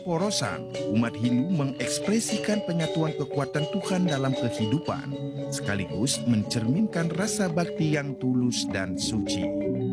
Porosan, umat Hindu mengekspresikan penyatuan kekuatan Tuhan dalam kehidupan, sekaligus mencerminkan rasa bakti yang tulus dan suci.